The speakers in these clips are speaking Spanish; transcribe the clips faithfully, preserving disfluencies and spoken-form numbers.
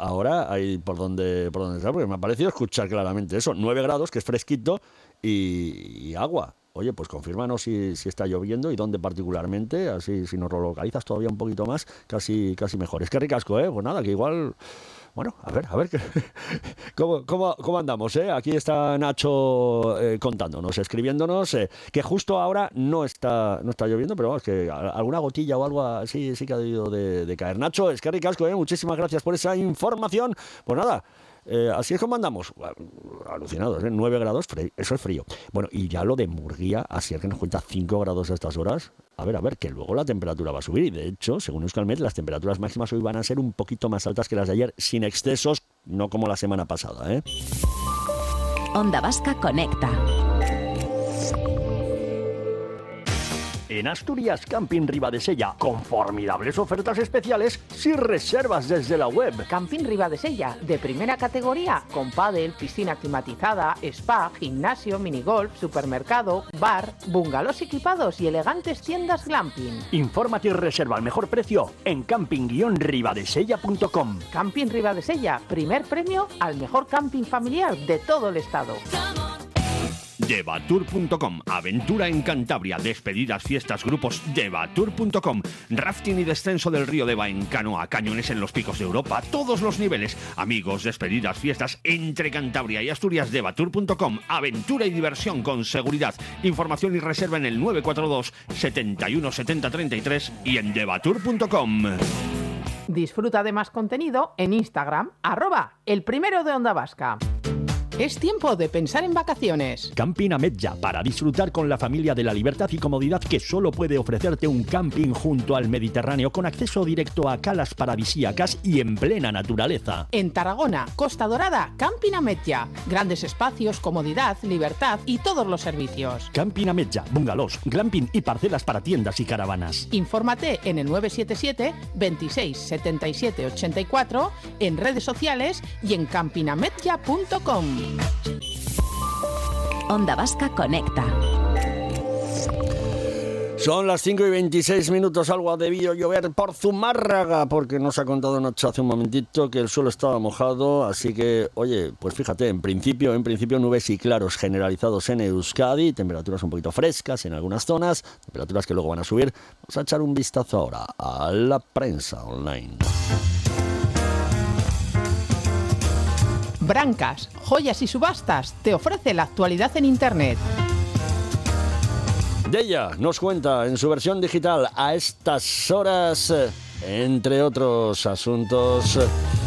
ahora hay por dónde, por dónde estar, porque me ha parecido escuchar claramente eso. nueve grados, que es fresquito, y, y agua. Oye, pues confírmanos si, si está lloviendo y dónde particularmente, así si nos lo localizas todavía un poquito más, casi, casi mejor. Es que ricasco, ¿eh? Pues nada, que igual... Bueno, a ver, a ver, ¿cómo, cómo, cómo andamos? Eh? Aquí está Nacho eh, contándonos, escribiéndonos, eh, que justo ahora no está no está lloviendo, pero vamos, que alguna gotilla o algo así sí que ha debido de, de caer. Nacho, es que ricasco, eh, muchísimas gracias por esa información. Pues nada, eh, así es como andamos. Alucinados, ¿eh? nueve grados, fre- eso es frío. Bueno, y ya lo de Murguía, así es que nos cuenta cinco grados a estas horas. A ver, a ver, que luego la temperatura va a subir y de hecho, según Euskalmet, las temperaturas máximas hoy van a ser un poquito más altas que las de ayer, sin excesos, no como la semana pasada, ¿eh? Onda Vasca Conecta. En Asturias Camping Ribadesella, con formidables ofertas especiales si reservas desde la web. Camping Ribadesella, de primera categoría, con pádel, piscina climatizada, spa, gimnasio, minigolf, supermercado, bar, bungalows equipados y elegantes tiendas glamping. Infórmate y reserva al mejor precio en camping guion ribadesella punto com. Camping Ribadesella, primer premio al mejor camping familiar de todo el estado. Devatur punto com, aventura en Cantabria, despedidas, fiestas, grupos. Devatur punto com, rafting y descenso del río Deva en canoa, cañones en los picos de Europa, todos los niveles. Amigos, despedidas, fiestas entre Cantabria y Asturias. Devatur punto com, aventura y diversión con seguridad. Información y reserva en el nueve cuatro dos, setenta y uno, setenta, treinta y tres y en devatur punto com. Disfruta de más contenido en Instagram, arroba el primero de Onda Vasca. Es tiempo de pensar en vacaciones. Camping Ametlla, para disfrutar con la familia de la libertad y comodidad que solo puede ofrecerte un camping junto al Mediterráneo, con acceso directo a calas paradisíacas y en plena naturaleza. En Tarragona, Costa Dorada, Camping Ametlla. Grandes espacios, comodidad, libertad y todos los servicios. Camping Ametlla, bungalows, glamping y parcelas para tiendas y caravanas. Infórmate en el nueve siete siete, veintiséis, setenta y siete, ochenta y cuatro, en redes sociales y en camping ametlla punto com. Onda Vasca Conecta. Son las cinco y veintiséis minutos, algo ha debido llover por Zumárraga, porque nos ha contado Nacho hace un momentito que el suelo estaba mojado, así que, oye, pues fíjate, en principio, en principio nubes y claros generalizados en Euskadi, temperaturas un poquito frescas en algunas zonas, temperaturas que luego van a subir. Vamos a echar un vistazo ahora a la prensa online. Brancas, joyas y subastas te ofrece la actualidad en Internet. Deia nos cuenta en su versión digital a estas horas, entre otros asuntos,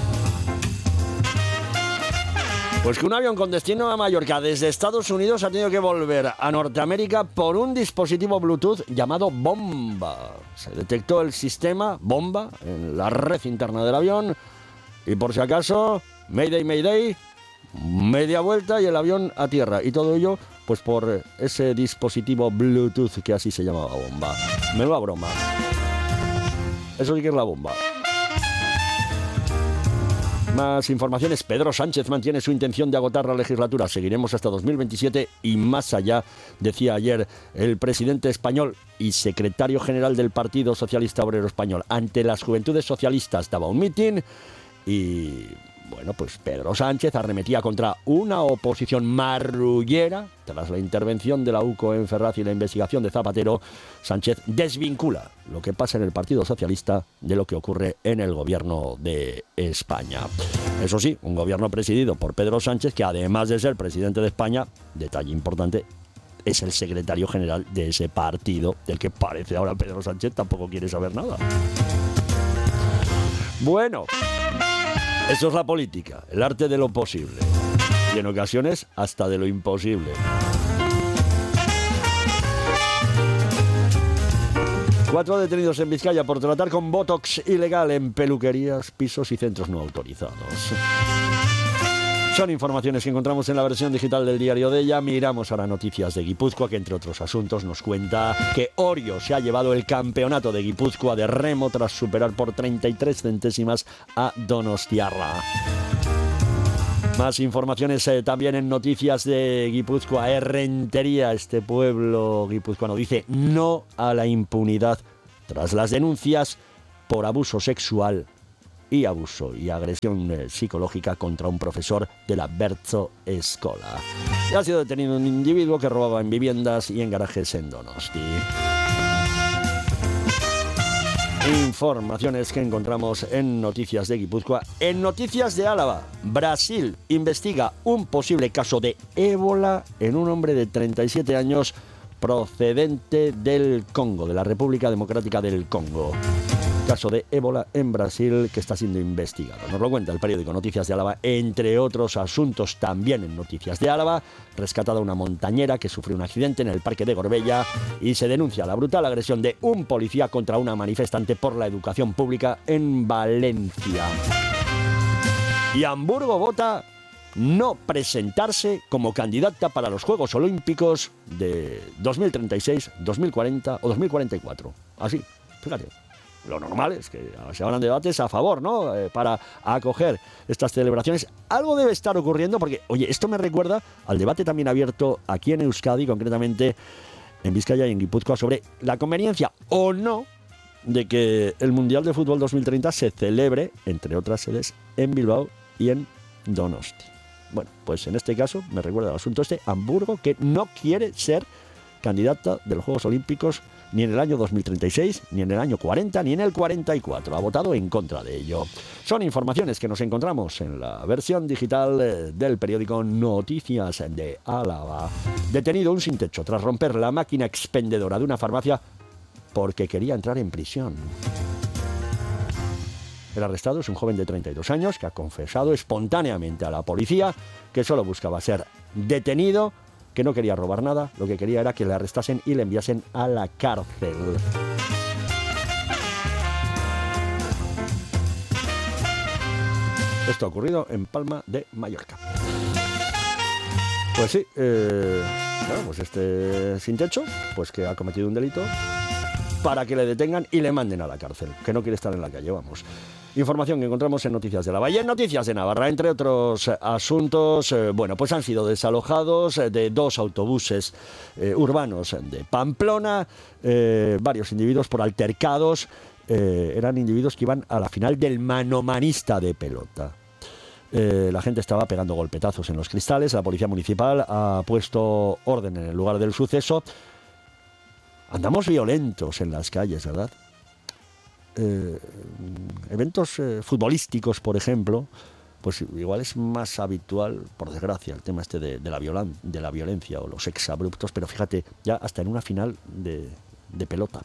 pues que un avión con destino a Mallorca desde Estados Unidos ha tenido que volver a Norteamérica por un dispositivo Bluetooth llamado Bomba. Se detectó el sistema Bomba en la red interna del avión y, por si acaso, Mayday, Mayday, media vuelta y el avión a tierra. Y todo ello, pues por ese dispositivo Bluetooth que así se llamaba Bomba. Menuda broma. Eso sí que es la bomba. Más informaciones. Pedro Sánchez mantiene su intención de agotar la legislatura. Seguiremos hasta dos mil veintisiete y más allá, decía ayer el presidente español y secretario general del Partido Socialista Obrero Español. Ante las Juventudes Socialistas daba un mitin y... Bueno, pues Pedro Sánchez arremetía contra una oposición marrullera. Tras la intervención de la U C O en Ferraz y la investigación de Zapatero, Sánchez desvincula lo que pasa en el Partido Socialista de lo que ocurre en el gobierno de España. Eso sí, un gobierno presidido por Pedro Sánchez, que además de ser presidente de España, detalle importante, es el secretario general de ese partido, del que parece ahora Pedro Sánchez tampoco quiere saber nada. Bueno... Eso es la política, el arte de lo posible. Y en ocasiones hasta de lo imposible. Cuatro detenidos en Vizcaya por tratar con botox ilegal en peluquerías, pisos y centros no autorizados. Son informaciones que encontramos en la versión digital del diario Deia. Miramos ahora noticias de Guipúzcoa, que entre otros asuntos nos cuenta que Orio se ha llevado el campeonato de Guipúzcoa de remo tras superar por treinta y tres centésimas a Donostiarra. Más informaciones eh, también en noticias de Guipúzcoa. Errentería, este pueblo guipuzcoano, dice no a la impunidad tras las denuncias por abuso sexual y abuso y agresión eh, psicológica contra un profesor de la Berzo Escola. Y ha sido detenido un individuo que robaba en viviendas y en garajes en Donosti. Informaciones que encontramos en Noticias de Guipúzcoa. En Noticias de Álava, Brasil investiga un posible caso de ébola en un hombre de treinta y siete años procedente del Congo, de la República Democrática del Congo. Caso de ébola en Brasil que está siendo investigado. Nos lo cuenta el periódico Noticias de Álava, entre otros asuntos también en Noticias de Álava. Rescatada una montañera que sufrió un accidente en el Parque de Gorbella y se denuncia la brutal agresión de un policía contra una manifestante por la educación pública en Valencia. Y Hamburgo vota no presentarse como candidata para los Juegos Olímpicos de dos mil treinta y seis, dos mil cuarenta o dos mil cuarenta y cuatro. Así, fíjate. Lo normal es que se hablan debates a favor, ¿no? Eh, para acoger estas celebraciones. Algo debe estar ocurriendo porque, oye, esto me recuerda al debate también abierto aquí en Euskadi, concretamente en Vizcaya y en Guipúzcoa, sobre la conveniencia o no de que el Mundial de Fútbol dos mil treinta se celebre, entre otras sedes, en Bilbao y en Donosti. Bueno, pues en este caso me recuerda al asunto este, Hamburgo, que no quiere ser candidata de los Juegos Olímpicos ni en el año dos mil treinta y seis, ni en el año cuarenta, ni en el cuarenta y cuatro. Ha votado en contra de ello. Son informaciones que nos encontramos en la versión digital del periódico Noticias de Álava. Detenido un sin techo tras romper la máquina expendedora de una farmacia porque quería entrar en prisión. El arrestado es un joven de treinta y dos años que ha confesado espontáneamente a la policía que solo buscaba ser detenido, que no quería robar nada, lo que quería era que le arrestasen y le enviasen a la cárcel. Esto ha ocurrido en Palma de Mallorca. Pues sí, eh, bueno, pues este sin techo, pues que ha cometido un delito, para que le detengan y le manden a la cárcel, que no quiere estar en la calle, vamos. Información que encontramos en Noticias de la Valle, en Noticias de Navarra, entre otros asuntos. Eh, bueno, pues han sido desalojados de dos autobuses eh, urbanos de Pamplona, eh, varios individuos por altercados. Eh, eran individuos que iban a la final del manomanista de pelota. Eh, la gente estaba pegando golpetazos en los cristales. La policía municipal ha puesto orden en el lugar del suceso. Andamos violentos en las calles, ¿verdad? Eh, eventos eh, futbolísticos, por ejemplo, pues igual es más habitual, por desgracia, el tema este de, de, la, violan, de la violencia o los exabruptos, pero fíjate, ya hasta en una final de, de pelota,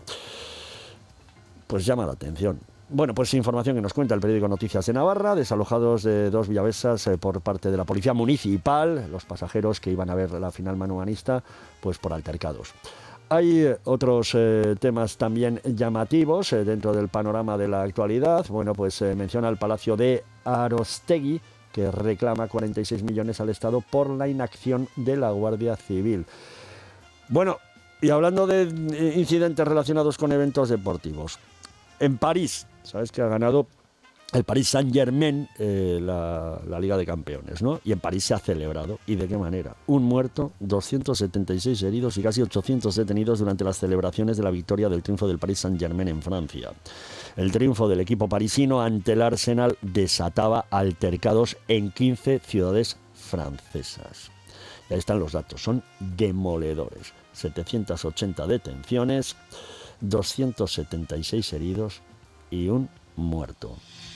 pues llama la atención. Bueno, pues información que nos cuenta el periódico Noticias de Navarra, desalojados de dos villavesas eh, por parte de la policía municipal, los pasajeros que iban a ver la final manomanista, pues por altercados. Hay otros eh, temas también llamativos eh, dentro del panorama de la actualidad. Bueno, pues eh, menciona el Palacio de Arostegui, que reclama cuarenta y seis millones al Estado por la inacción de la Guardia Civil. Bueno, y hablando de incidentes relacionados con eventos deportivos, en París, ¿sabes que ha ganado el Paris Saint-Germain, eh, la, la Liga de Campeones, ¿no? Y en París se ha celebrado. ¿Y de qué manera? Un muerto, doscientos setenta y seis heridos y casi ochocientos detenidos durante las celebraciones de la victoria del triunfo del Paris Saint-Germain en Francia. El triunfo del equipo parisino ante el Arsenal desataba altercados en quince ciudades francesas. Y ahí están los datos, son demoledores. setecientas ochenta detenciones, doscientos setenta y seis heridos y un muerto.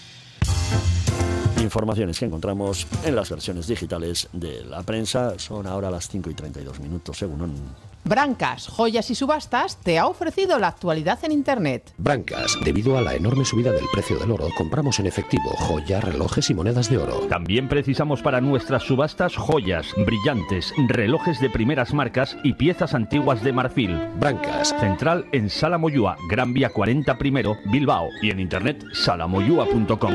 Informaciones que encontramos en las versiones digitales de la prensa. Son ahora las cinco y treinta y dos minutos, según un... Brancas, Joyas y Subastas te ha ofrecido la actualidad en Internet. Brancas, debido a la enorme subida del precio del oro, compramos en efectivo joyas, relojes y monedas de oro. También precisamos para nuestras subastas joyas, brillantes, relojes de primeras marcas y piezas antiguas de marfil. Brancas. Central en Sala Moyúa, Gran Vía cuarenta primero, Bilbao. Y en internet salamoyúa punto com.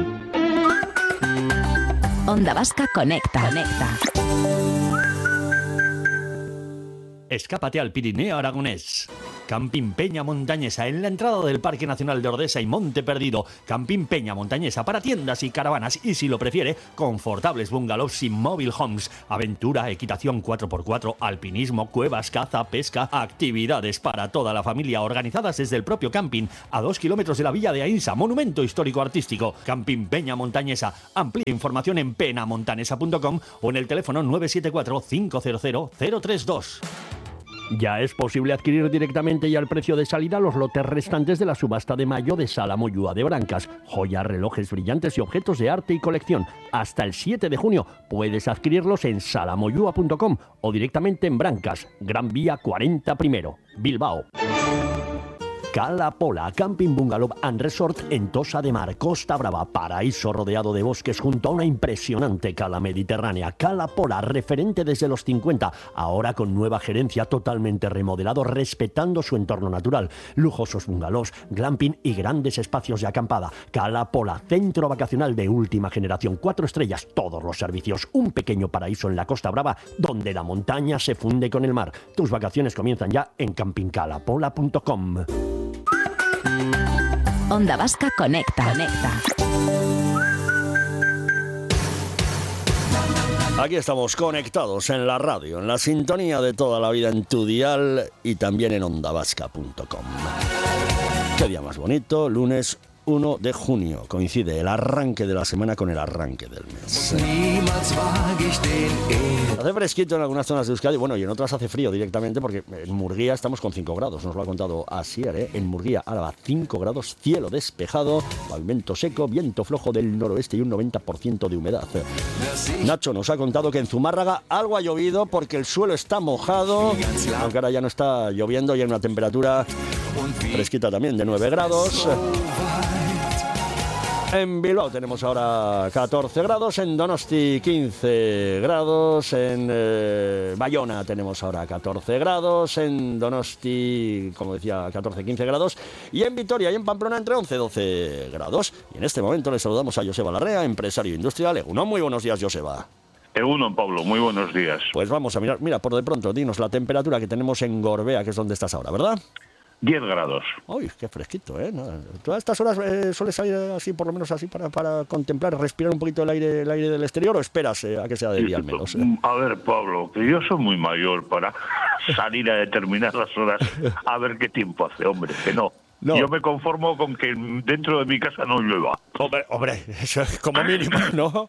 Onda Vasca Conecta. Conecta. Escápate al Pirineo aragonés. Camping Peña Montañesa, en la entrada del Parque Nacional de Ordesa y Monte Perdido. Camping Peña Montañesa para tiendas y caravanas y, si lo prefiere, confortables bungalows y mobile homes. Aventura, equitación cuatro por cuatro, alpinismo, cuevas, caza, pesca, actividades para toda la familia organizadas desde el propio camping a dos kilómetros de la Villa de Ainsa, monumento histórico artístico. Camping Peña Montañesa. Amplia información en penamontanesa punto com o en el teléfono nueve siete cuatro, cinco cero cero, cero tres dos. Ya es posible adquirir directamente y al precio de salida los lotes restantes de la subasta de mayo de Sala Moyúa de Brancas. Joyas, relojes brillantes y objetos de arte y colección. Hasta el siete de junio puedes adquirirlos en sala moyúa punto com o directamente en Brancas, Gran Vía cuarenta primero, Bilbao. Cala Pola, Camping Bungalow and Resort en Tossa de Mar, Costa Brava, paraíso rodeado de bosques junto a una impresionante cala mediterránea. Cala Pola, referente desde los cincuenta, ahora con nueva gerencia, totalmente remodelado, respetando su entorno natural. Lujosos bungalows, glamping y grandes espacios de acampada. Cala Pola, centro vacacional de última generación, cuatro estrellas, todos los servicios. Un pequeño paraíso en la Costa Brava, donde la montaña se funde con el mar. Tus vacaciones comienzan ya en camping cala pola punto com. Onda Vasca Conecta. Conecta. Aquí estamos conectados en la radio, en la sintonía de toda la vida en tu dial y también en onda vasca punto com. Qué día más bonito, lunes uno de junio. Coincide el arranque de la semana con el arranque del mes. Hace fresquito en algunas zonas de Euskadi, bueno, y en otras hace frío directamente porque en Murguía estamos con cinco grados, nos lo ha contado Asier, ¿eh? En Murguía, Álava, cinco grados, cielo despejado, pavimento seco, viento flojo del noroeste y un noventa por ciento de humedad. Nacho nos ha contado que en Zumárraga algo ha llovido porque el suelo está mojado, aunque ahora ya no está lloviendo y hay una temperatura fresquita también de nueve grados. En Bilbao tenemos ahora catorce grados, en Donosti quince grados, en eh, Bayona tenemos ahora catorce grados, en Donosti, como decía, catorce quince grados, y en Vitoria y en Pamplona entre once doce grados. Y en este momento le saludamos a Joseba Larrea, empresario industrial. Egunon, muy buenos días, Joseba. Egunon, Pablo, muy buenos días. Pues vamos a mirar, mira, por de pronto, dinos la temperatura que tenemos en Gorbea, que es donde estás ahora, ¿verdad? diez grados. Uy, qué fresquito, ¿eh? ¿Todas estas horas eh, sueles salir así, por lo menos así, para, para contemplar, respirar un poquito el aire, el aire del exterior, o esperas eh, a que sea de día al menos? Eh? A ver, Pablo, que yo soy muy mayor para salir a determinadas horas a ver qué tiempo hace, hombre, que no. No. Yo me conformo con que dentro de mi casa no llueva. Hombre, hombre, eso es como mínimo, ¿no?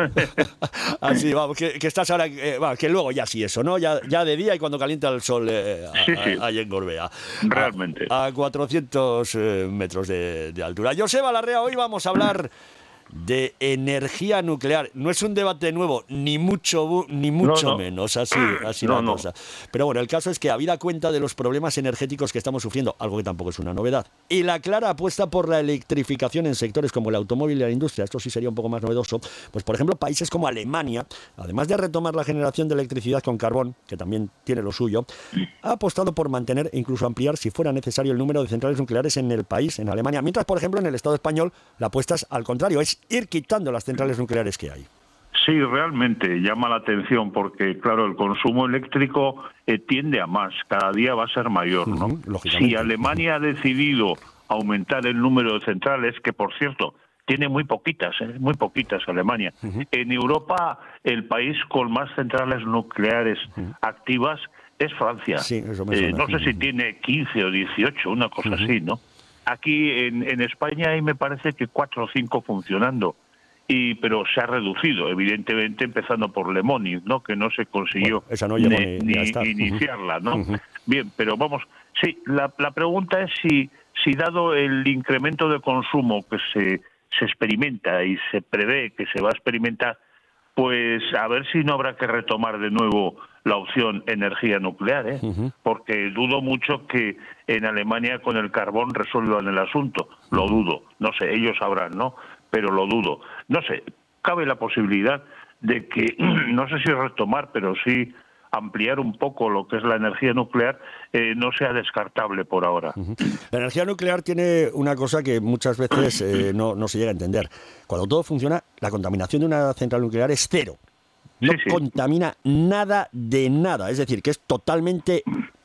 Así, vamos, que, que estás ahora, eh, va, que luego ya sí eso, ¿no? Ya, ya de día y cuando calienta el sol eh, a, sí, sí. Allá en Gorbea. Realmente. A, a cuatrocientos eh, metros de, de altura. Joseba Larrea, hoy vamos a hablar de energía nuclear. No es un debate nuevo, ni mucho ni mucho no, no. menos, así, así no, la no. cosa. Pero bueno, el caso es que habida cuenta de los problemas energéticos que estamos sufriendo, algo que tampoco es una novedad, y la clara apuesta por la electrificación en sectores como el automóvil y la industria, esto sí sería un poco más novedoso, pues por ejemplo países como Alemania, además de retomar la generación de electricidad con carbón, que también tiene lo suyo, ha apostado por mantener e incluso ampliar, si fuera necesario, el número de centrales nucleares en el país, en Alemania, mientras por ejemplo en el Estado español la apuesta es al contrario, es ir quitando las centrales nucleares que hay. Sí, realmente llama la atención porque, claro, el consumo eléctrico eh, tiende a más, cada día va a ser mayor, ¿no? Uh-huh, si Alemania ha decidido aumentar el número de centrales, que por cierto, tiene muy poquitas, ¿eh? muy poquitas Alemania. Uh-huh. En Europa, el país con más centrales nucleares uh-huh. activas es Francia. Sí, eso me suena. Eh, no sé si tiene quince o dieciocho, una cosa uh-huh. así, ¿no? Aquí en, en España hay me parece que cuatro o cinco funcionando, y pero se ha reducido, evidentemente, empezando por Lemoniz, ¿no? Que no se consiguió bueno, esa no ni, ni, ni iniciarla, ¿no? Uh-huh. Bien, pero vamos, sí, la, la pregunta es si, si dado el incremento de consumo que se, se experimenta y se prevé que se va a experimentar, pues a ver si no habrá que retomar de nuevo la opción energía nuclear, ¿eh? Uh-huh. Porque dudo mucho que en Alemania con el carbón resuelvan el asunto. Lo dudo. No sé, ellos sabrán, ¿no? Pero lo dudo. No sé, cabe la posibilidad de que, no sé si retomar, pero sí ampliar un poco lo que es la energía nuclear, eh, no sea descartable por ahora. Uh-huh. La energía nuclear tiene una cosa que muchas veces eh, no, no se llega a entender. Cuando todo funciona, la contaminación de una central nuclear es cero. No sí, sí. contamina nada de nada, es decir, que es totalmente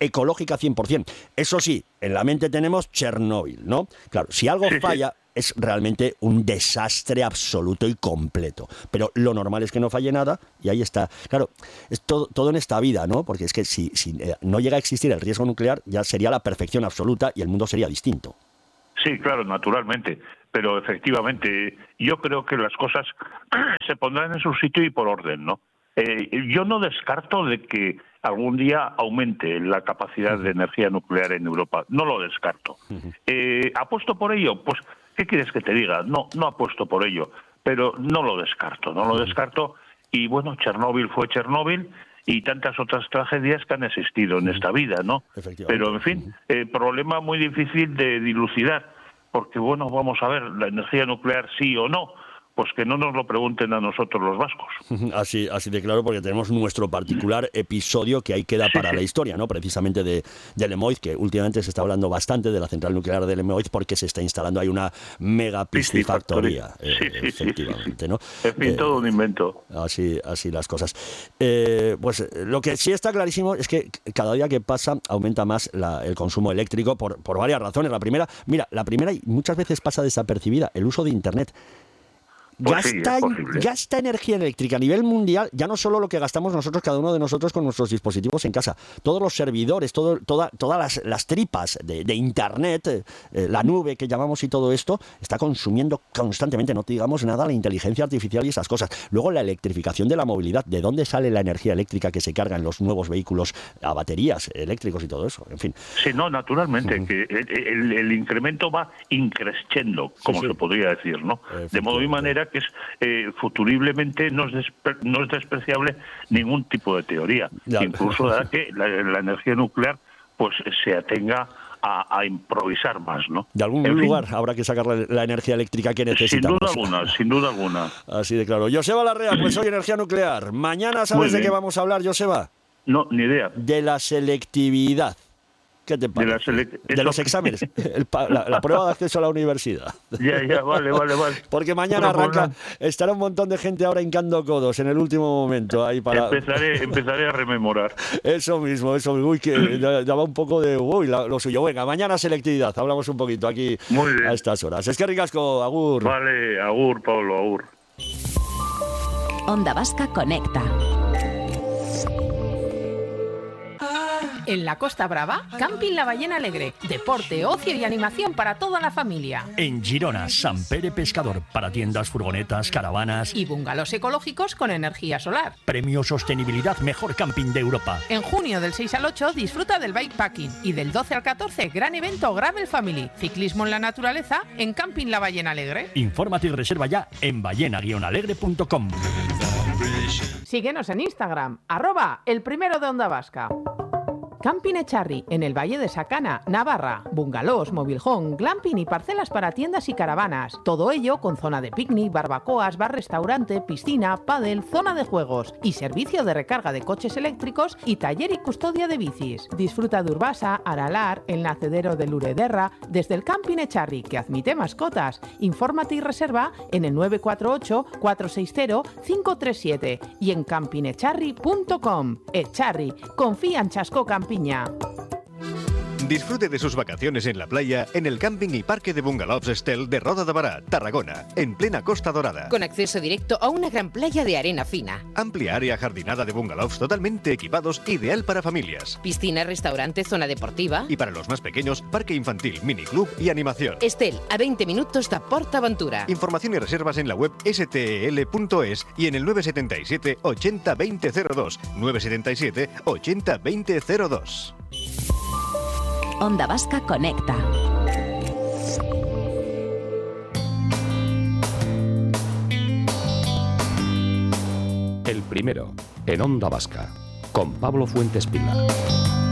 ecológica cien por ciento. Eso sí, en la mente tenemos Chernóbil, ¿no? Claro, si algo sí, falla... Sí. es realmente un desastre absoluto y completo. Pero lo normal es que no falle nada y ahí está. Claro, es todo, todo en esta vida, ¿no? Porque es que si, si eh, no llega a existir el riesgo nuclear, ya sería la perfección absoluta y el mundo sería distinto. Sí, claro, naturalmente. Pero efectivamente, yo creo que las cosas se pondrán en su sitio y por orden, ¿no? Eh, yo no descarto de que algún día aumente la capacidad de energía nuclear en Europa. No lo descarto. Eh, ¿Apuesto por ello? Pues, ¿qué quieres que te diga? No, no apuesto por ello, pero no lo descarto, no lo descarto. Y bueno, Chernóbil fue Chernóbil y tantas otras tragedias que han existido en esta vida, ¿no? Pero, en fin, eh, problema muy difícil de dilucidar, porque, bueno, vamos a ver, la energía nuclear sí o no, pues que no nos lo pregunten a nosotros los vascos. Así, así de claro, porque tenemos nuestro particular episodio que ahí queda para la historia, ¿no? Precisamente de, de Lemoiz, que últimamente se está hablando bastante de la central nuclear de Lemoiz porque se está instalando ahí una mega piscifactoría, eh, sí, sí, efectivamente, ¿no? En fin, eh, todo un invento. Así, así las cosas. Eh, pues lo que sí está clarísimo es que cada día que pasa aumenta más la, el consumo eléctrico por, por varias razones. La primera, mira, la primera y muchas veces pasa desapercibida, el uso de Internet. Pues Gasta, sí, gasta energía eléctrica a nivel mundial, ya no solo lo que gastamos nosotros, cada uno de nosotros con nuestros dispositivos en casa, todos los servidores, todo, toda, todas las, las tripas de, de Internet, eh, la nube que llamamos y todo esto, está consumiendo constantemente, no te digamos nada, la inteligencia artificial y esas cosas. Luego la electrificación de la movilidad, ¿de dónde sale la energía eléctrica que se carga en los nuevos vehículos a baterías eléctricos y todo eso? En fin. Sí, no, naturalmente, uh-huh. que el, el, el incremento va increscendo, como sí, sí. se podría decir, ¿no? De modo y manera que es eh, futuriblemente no es, despre, no es despreciable ningún tipo de teoría, ya. Incluso da que la, la energía nuclear pues se atenga a, a improvisar más, ¿no? De algún en lugar fin, habrá que sacar la, la energía eléctrica que necesitamos. Sin duda alguna, sin duda alguna. Así de claro. Joseba Larrea, pues hoy energía nuclear. Mañana, ¿sabes de qué vamos a hablar, Joseba? No, ni idea. De la selectividad. ¿Qué te parece? De, la select... de los exámenes, el, la, la prueba de acceso a la universidad. Ya, ya, vale, vale, vale. Porque mañana bueno, arranca, pues, estará un montón de gente ahora hincando codos en el último momento. Ahí para... empezaré, empezaré a rememorar. Eso mismo, eso mismo. Uy, que daba un poco de... Uy, lo suyo. Venga, mañana selectividad. Hablamos un poquito aquí Muy bien. A estas horas. Es que ricasco, agur. Vale, agur, Pablo, agur. Onda Vasca Conecta. En la Costa Brava, Camping La Ballena Alegre. Deporte, ocio y animación para toda la familia. En Girona, Sant Pere Pescador. Para tiendas, furgonetas, caravanas. Y bungalows ecológicos con energía solar. Premio Sostenibilidad Mejor Camping de Europa. En junio del seis al ocho disfruta del bikepacking. Y del doce al catorce, gran evento Gravel Family. Ciclismo en la naturaleza en Camping La Ballena Alegre. Infórmate y reserva ya en ballena guion alegre punto com. Síguenos en Instagram, arroba el primero de Onda Vasca. Camping Echarri, en el Valle de Sacana, Navarra. Bungalows, mobilhome, glamping y parcelas para tiendas y caravanas. Todo ello con zona de picnic, barbacoas, bar-restaurante, piscina, pádel, zona de juegos y servicio de recarga de coches eléctricos y taller y custodia de bicis. Disfruta de Urbasa, Aralar, el nacedero de Lurederra, desde el Camping Echarri, que admite mascotas. Infórmate y reserva en el nueve cuatro ocho, cuatro seis cero, cinco tres siete y en camping echarri punto com. Echarri, confía en Chasco Camping. Disfrute de sus vacaciones en la playa en el camping y parque de bungalows Estel de Roda de Bará, Tarragona, en plena Costa Dorada. Con acceso directo a una gran playa de arena fina. Amplia área jardinada de bungalows totalmente equipados, ideal para familias. Piscina, restaurante, zona deportiva. Y para los más pequeños, parque infantil, miniclub y animación. Estel, a veinte minutos de PortAventura. Información y reservas en la web ese te ele punto es y en el nueve siete siete, ochenta, veinte cero dos. nueve siete siete, ochenta, veinte cero dos. Onda Vasca Conecta. El primero, en Onda Vasca, con Pablo Fuentes Pila.